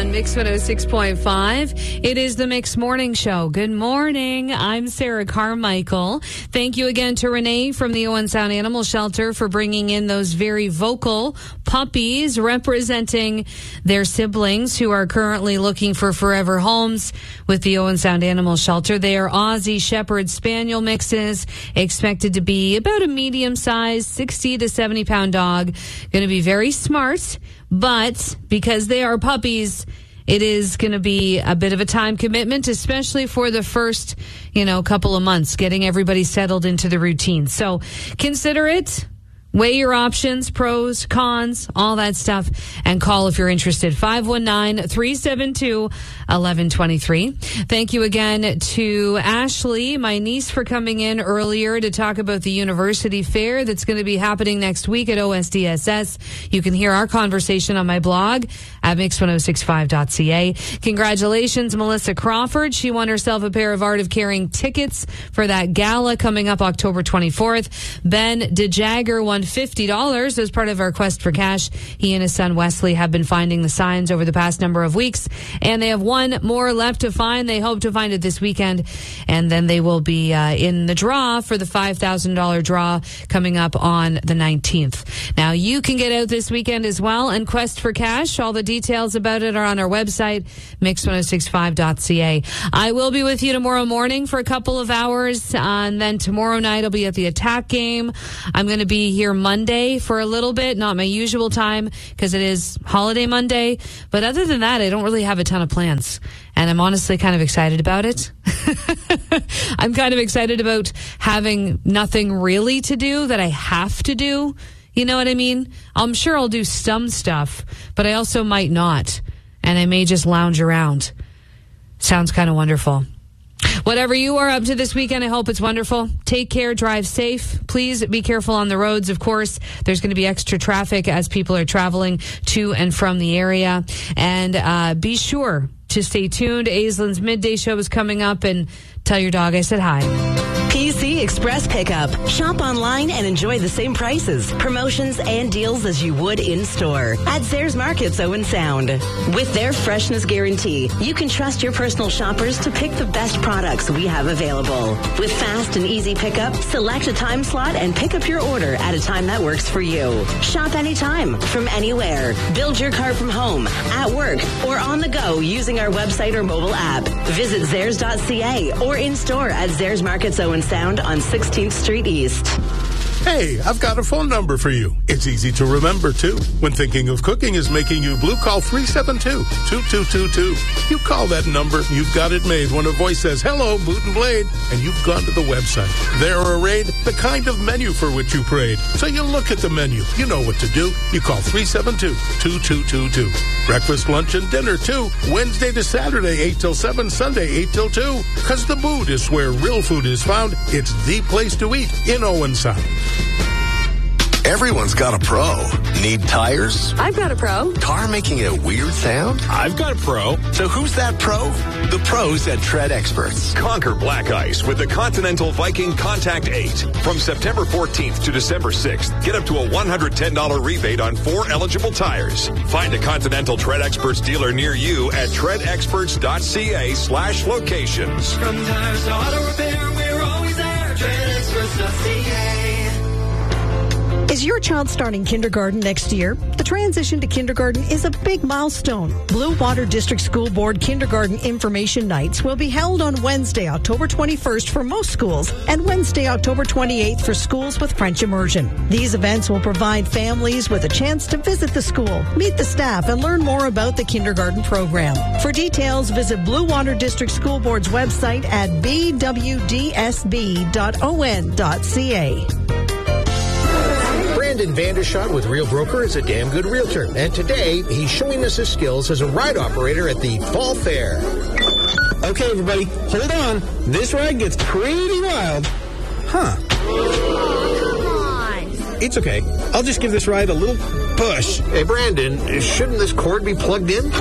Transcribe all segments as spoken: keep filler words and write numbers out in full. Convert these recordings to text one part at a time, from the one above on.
on Mix one oh six point five. It is the Mix Morning Show. Good morning. I'm Sarah Carmichael. Thank you again to Renee from the Owen Sound Animal Shelter for bringing in those very vocal puppies representing their siblings who are currently looking for forever homes with the Owen Sound Animal Shelter. They are Aussie Shepherd Spaniel mixes, expected to be about a medium-sized sixty to seventy pound dog. Going to be very smart, but because they are puppies, it is going to be a bit of a time commitment, especially for the first, you know, couple of months, getting everybody settled into the routine. So consider it. Weigh your options, pros, cons, all that stuff, and call if you're interested. five one nine, three seven two, one one two three. Thank you again to Ashley, my niece, for coming in earlier to talk about the university fair that's going to be happening next week at O S D S S. You can hear our conversation on my blog at mix ten sixty-five dot c a. Congratulations, Melissa Crawford. She won herself a pair of Art of Caring tickets for that gala coming up October twenty-fourth. Ben DeJagger won fifty dollars as part of our quest for cash. He and his son Wesley have been finding the signs over the past number of weeks, and they have one more left to find. They hope to find it this weekend, and then they will be uh, in the draw for the five thousand dollars draw coming up on the nineteenth. Now, you can get out this weekend as well and quest for cash. All the details about it are on our website, mix ten sixty-five dot c a. I will be with you tomorrow morning for a couple of hours, uh, and then tomorrow night I'll be at the Attack game. I'm going to be here Monday for a little bit, not my usual time because it is holiday Monday. But other than that, I don't really have a ton of plans. And I'm honestly kind of excited about it. I'm kind of excited about having nothing really to do that I have to do. You know what I mean? I'm sure I'll do some stuff, but I also might not. And I may just lounge around. Sounds kind of wonderful. Whatever you are up to this weekend, I hope it's wonderful. Take care, drive safe. Please be careful on the roads. Of course, there's going to be extra traffic as people are traveling to and from the area. And uh, be sure to stay tuned. Aislin's Midday Show is coming up, and tell your dog I said hi. P C Express Pickup. Shop online and enjoy the same prices, promotions, and deals as you would in-store at Zayres Markets Owen Sound. With their freshness guarantee, you can trust your personal shoppers to pick the best products we have available. With fast and easy pickup, select a time slot and pick up your order at a time that works for you. Shop anytime, from anywhere. Build your car from home, at work, or on the go using our website or mobile app. Visit Zayres dot c a or in-store at Zayres Markets Owen Sound on sixteenth Street East. Hey, I've got a phone number for you. It's easy to remember, too. When thinking of cooking is making you blue, call three seven two, two two two two. You call that number, you've got it made when a voice says, hello, Boot and Blade, and you've gone to the website. There arrayed the kind of menu for which you prayed. So you look at the menu. You know what to do. You call three seven two, two two two two. Breakfast, lunch, and dinner, too. Wednesday to Saturday, eight till seven, Sunday, eight till two. Because the Boot is where real food is found. It's the place to eat in Owen Sound. Everyone's got a pro. Need tires? I've got a pro. Car making a weird sound? I've got a pro. So who's that pro? The pros at Tread Experts. Conquer black ice with the Continental Viking Contact eight. From September fourteenth to December sixth, get up to a one hundred ten dollars rebate on four eligible tires. Find a Continental Tread Experts dealer near you at tread experts dot c a slash locations. From tires to auto repair, we're always there. tread experts dot c a. Is your child starting kindergarten next year? The transition to kindergarten is a big milestone. Blue Water District School Board Kindergarten Information Nights will be held on Wednesday, October twenty-first for most schools and Wednesday, October twenty-eighth for schools with French immersion. These events will provide families with a chance to visit the school, meet the staff, and learn more about the kindergarten program. For details, visit Blue Water District School Board's website at b w d s b dot o n dot c a. Brandon Vandershot with Real Broker is a damn good realtor, and today he's showing us his skills as a ride operator at the Fall Fair. Okay, everybody, hold on. This ride gets pretty wild. Huh. Come on. It's okay. I'll just give this ride a little push. Hey, Brandon, shouldn't this cord be plugged in?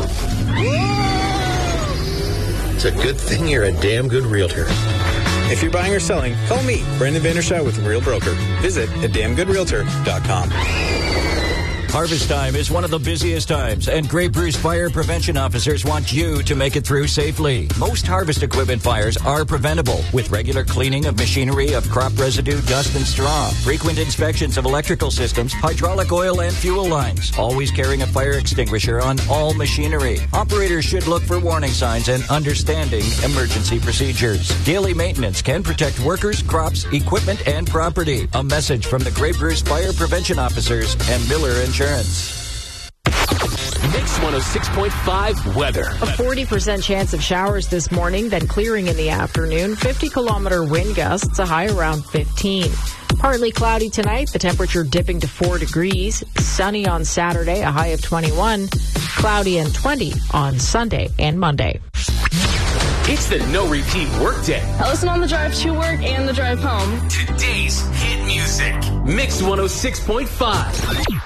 It's a good thing you're a damn good realtor. If you're buying or selling, call me, Brandon Vandershot with Real Broker. Visit at damn good realtor dot com. Harvest time is one of the busiest times, and Grey Bruce fire prevention officers want you to make it through safely. Most harvest equipment fires are preventable with regular cleaning of machinery of crop residue, dust, and straw, frequent inspections of electrical systems, hydraulic oil, and fuel lines, always carrying a fire extinguisher on all machinery. Operators should look for warning signs and understanding emergency procedures. Daily maintenance can protect workers, crops, equipment, and property. A message from the Grey Bruce Fire Prevention Officers and Miller Insurance. Mix one oh six point five weather. A forty percent chance of showers this morning, then clearing in the afternoon. fifty kilometer wind gusts, a high around fifteen. Partly cloudy tonight, the temperature dipping to four degrees. Sunny on Saturday, a high of twenty-one. Cloudy and twenty on Sunday and Monday. It's the no repeat workday. I listen on the drive to work and the drive home. Today's hit music. Mix one oh six point five.